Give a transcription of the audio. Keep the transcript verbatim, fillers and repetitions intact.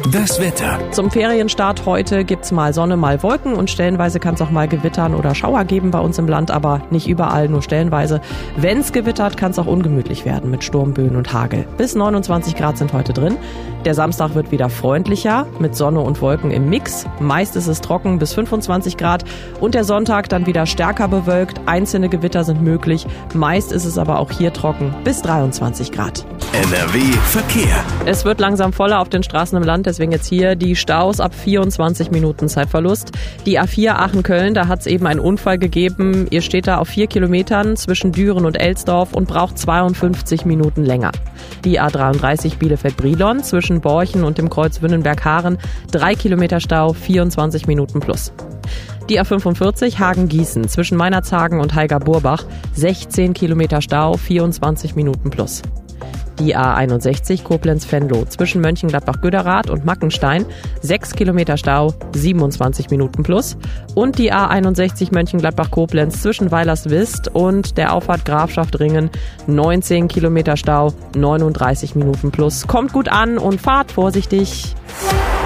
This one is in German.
Das Wetter. Zum Ferienstart heute gibt's mal Sonne, mal Wolken und stellenweise kann es auch mal Gewittern oder Schauer geben bei uns im Land, aber nicht überall, nur stellenweise. Wenn's gewittert, kann es auch ungemütlich werden mit Sturmböen und Hagel. Bis neunundzwanzig Grad sind heute drin. Der Samstag wird wieder freundlicher mit Sonne und Wolken im Mix. Meist ist es trocken bis fünfundzwanzig Grad und der Sonntag dann wieder stärker bewölkt. Einzelne Gewitter sind möglich. Meist ist es aber auch hier trocken bis dreiundzwanzig Grad. N R W Verkehr. Es wird langsam voller auf den Straßen im Land, deswegen jetzt hier die Staus ab vierundzwanzig Minuten Zeitverlust. Die A vier Aachen-Köln, da hat es eben einen Unfall gegeben. Ihr steht da auf vier Kilometern zwischen Düren und Elsdorf und braucht zweiundfünfzig Minuten länger. Die A dreiunddreißig Bielefeld-Brilon zwischen Borchen und dem Kreuz Wünnenberg-Haaren, drei Kilometer Stau, vierundzwanzig Minuten plus. Die A fünfundvierzig Hagen-Gießen zwischen Meinerzhagen und Heiger-Burbach, sechzehn Kilometer Stau, vierundzwanzig Minuten plus. Die A einundsechzig Koblenz-Venlo zwischen Mönchengladbach-Göderath und Mackenstein, sechs Kilometer Stau, siebenundzwanzig Minuten plus. Und die A einundsechzig Mönchengladbach-Koblenz zwischen Weilerswist und der Auffahrt Grafschaft-Ringen, neunzehn Kilometer Stau, neununddreißig Minuten plus. Kommt gut an und fahrt vorsichtig.